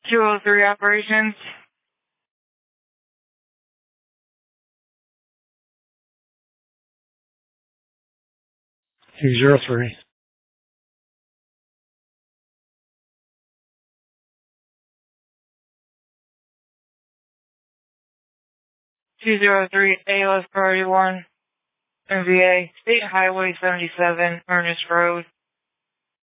203 operations. 203. 203 ALS Priority 1, MVA, State Highway 77, Ernest Road.